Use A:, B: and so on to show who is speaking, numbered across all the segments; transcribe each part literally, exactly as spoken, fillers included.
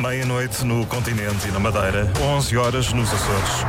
A: Meia-noite no continente e na Madeira, onze horas nos Açores.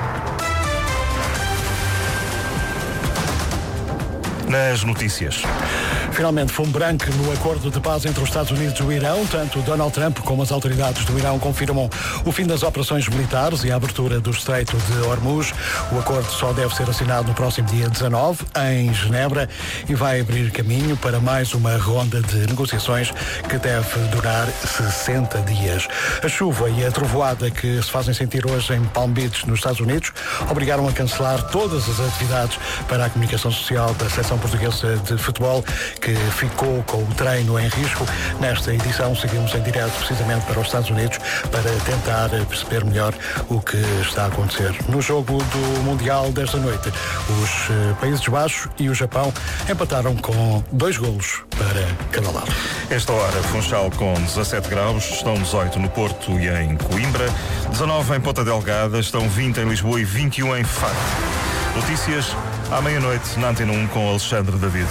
A: Nas notícias.
B: Finalmente, fumo branco no acordo de paz entre os Estados Unidos e o Irão. Tanto Donald Trump como as autoridades do Irão confirmam o fim das operações militares e a abertura do Estreito de Hormuz. O acordo só deve ser assinado no próximo dia dezanove, em Genebra, e vai abrir caminho para mais uma ronda de negociações que deve durar sessenta dias. A chuva e a trovoada que se fazem sentir hoje em Palm Beach, nos Estados Unidos, obrigaram a cancelar todas as atividades para a comunicação social da seleção portuguesa de futebol, que ficou com o treino em risco. Nesta edição seguimos em direto precisamente para os Estados Unidos para tentar perceber melhor o que está a acontecer. No jogo do Mundial desta noite, os Países Baixos e o Japão empataram com dois golos para cada lado.
A: Esta hora, Funchal com dezassete graus, estão dezoito no Porto e em Coimbra, dezanove em Ponta Delgada, estão vinte em Lisboa e vinte e um em Faro. Notícias à meia-noite na Antena um com Alexandre David.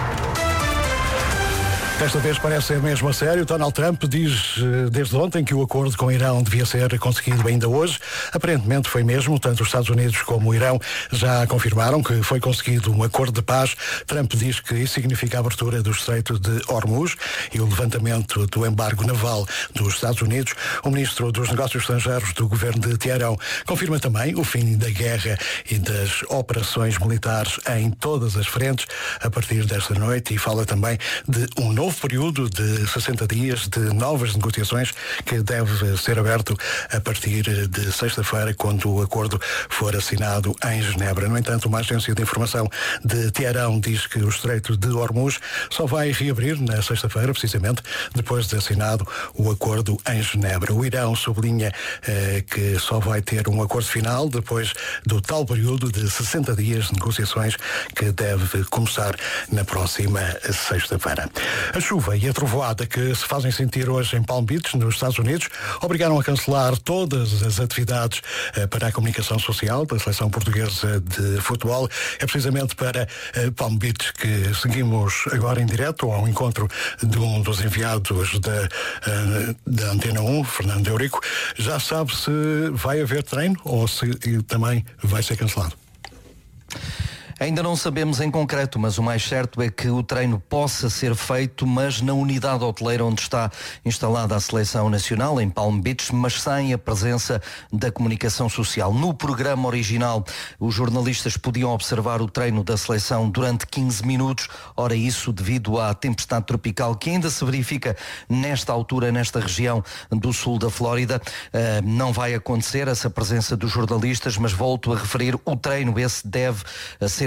B: Desta vez parece ser mesmo a sério. Donald Trump diz desde ontem que o acordo com o Irão devia ser conseguido ainda hoje. Aparentemente foi mesmo. Tanto os Estados Unidos como o Irão já confirmaram que foi conseguido um acordo de paz. Trump diz que isso significa a abertura do Estreito de Hormuz e o levantamento do embargo naval dos Estados Unidos. O ministro dos Negócios Estrangeiros do governo de Teherão confirma também o fim da guerra e das operações militares em todas as frentes a partir desta noite, e fala também de um novo Novo período de sessenta dias de novas negociações que deve ser aberto a partir de sexta-feira, quando o acordo for assinado em Genebra. No entanto, uma agência de informação de Teherão diz que o Estreito de Hormuz só vai reabrir na sexta-feira, precisamente depois de assinado o acordo em Genebra. O Irão sublinha eh, que só vai ter um acordo final depois do tal período de sessenta dias de negociações que deve começar na próxima sexta-feira. A chuva e a trovoada que se fazem sentir hoje em Palm Beach, nos Estados Unidos, obrigaram a cancelar todas as atividades eh, para a comunicação social da seleção portuguesa de futebol. É precisamente para eh, Palm Beach que seguimos agora em direto ao encontro de um dos enviados da, eh, da Antena um, Fernando Eurico. Já sabe se vai haver treino ou se também vai ser cancelado?
C: Ainda não sabemos em concreto, mas o mais certo é que o treino possa ser feito, mas na unidade hoteleira onde está instalada a Seleção Nacional, em Palm Beach, mas sem a presença da comunicação social. No programa original, os jornalistas podiam observar o treino da seleção durante quinze minutos, ora isso devido à tempestade tropical que ainda se verifica nesta altura, nesta região do sul da Flórida. Uh, não vai acontecer essa presença dos jornalistas, mas volto a referir, o treino esse deve ser